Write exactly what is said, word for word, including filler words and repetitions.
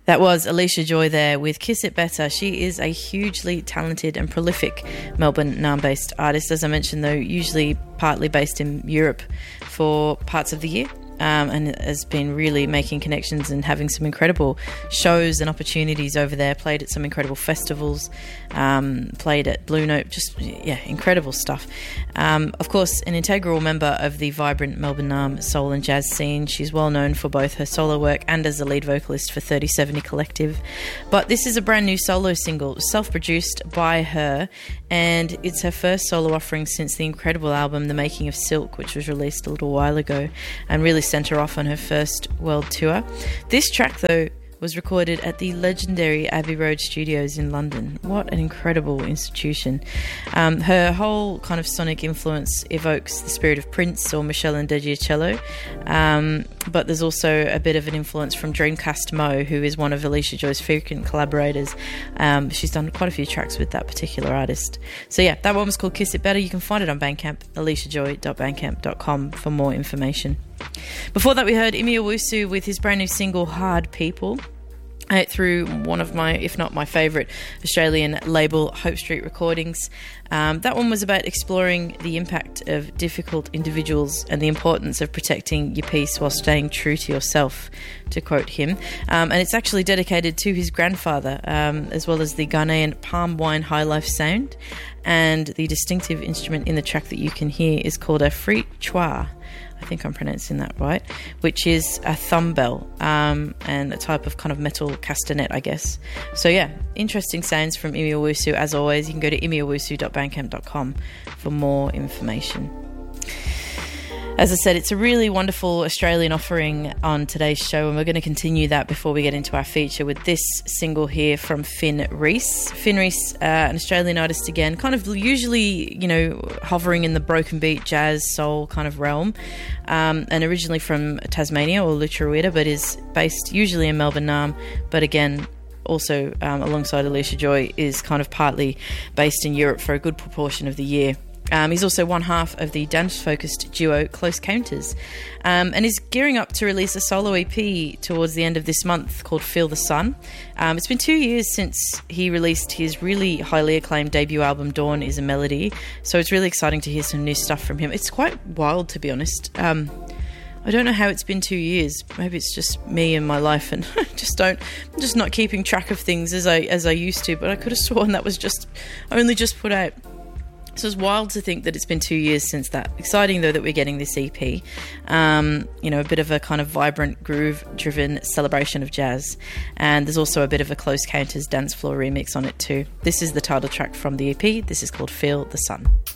That was Alicia Joy there with Kiss It Better. She is a hugely talented and prolific Melbourne Naarm-based artist. As I mentioned, though, usually partly based in Europe for parts of the year. Um, and has been really making connections and having some incredible shows and opportunities over there. Played at some incredible festivals, um, played at Blue Note, just, yeah, incredible stuff. Um, of course, an integral member of the vibrant Melbourne Naarm soul and jazz scene. She's well known for both her solo work and as a lead vocalist for thirty seventy Collective. But this is a brand new solo single, self-produced by her, and it's her first solo offering since the incredible album The Making of Silk, which was released a little while ago, and really sent her off on her first world tour. This track, though, was recorded at the legendary Abbey Road Studios in London. What an incredible institution. Um, her whole kind of sonic influence evokes the spirit of Prince or Michelle Ndegeocello, um, but there's also a bit of an influence from Dreamcast Mo, who is one of Alicia Joy's frequent collaborators. Um, she's done quite a few tracks with that particular artist. So yeah, that one was called Kiss It Better. You can find it on Bandcamp, alicia joy dot bandcamp dot com for more information. Before that, we heard Imi Owusu with his brand new single Hard People, uh, through one of my, if not my favourite Australian label, Hope Street Recordings. Um, that one was about exploring the impact of difficult individuals and the importance of protecting your peace while staying true to yourself, to quote him. Um, and it's actually dedicated to his grandfather, um, as well as the Ghanaian palm wine high life sound. And the distinctive instrument in the track that you can hear is called a freet chwa. I think I'm pronouncing that right, which is a thumb bell, um, and a type of kind of metal castanet, I guess. So yeah, interesting sounds from Imi Owusu. As always, you can go to imi owusu dot bandcamp dot com for more information. As I said, it's a really wonderful Australian offering on today's show, and we're going to continue that before we get into our feature with this single here from Finn Reese. Finn Reese, uh, an Australian artist again, kind of usually, you know, hovering in the broken beat, jazz, soul kind of realm, um, and originally from Tasmania or Lutruwita, but is based usually in Melbourne Naarm, but again, also um, alongside Alicia Joy, is kind of partly based in Europe for a good proportion of the year. Um, he's also one half of the dance-focused duo Close Counters, um, and is gearing up to release a solo E P towards the end of this month called Feel the Sun. Um, it's been two years since he released his really highly acclaimed debut album Dawn is a Melody, so it's really exciting to hear some new stuff from him. It's quite wild, to be honest. Um, I don't know how it's been two years. Maybe it's just me and my life, and I just don't, I'm just not keeping track of things as I as I used to, but I could have sworn that was just only just put out. So it's wild to think that it's been two years since that. Exciting, though, that we're getting this E P. Um, you know, a bit of a kind of vibrant, groove-driven celebration of jazz. And there's also a bit of a Close Counters dance floor remix on it too. This is the title track from the E P. This is called Feel the Sun.